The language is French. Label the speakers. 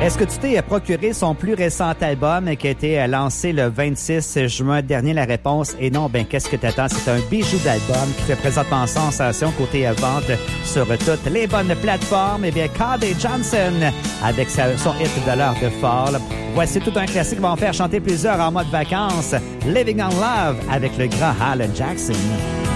Speaker 1: Est-ce que tu t'es procuré son plus récent album qui a été lancé le 26 juin dernier? La réponse est non. Ben, qu'est-ce que t'attends? C'est un bijou d'album qui fait présentement sensation côté vente sur toutes les bonnes plateformes. Eh bien, KD Johnson avec son hit de l'heure de fall. Voici tout un classique qui va en faire chanter plusieurs en mode vacances. Living on Love avec le grand Alan Jackson.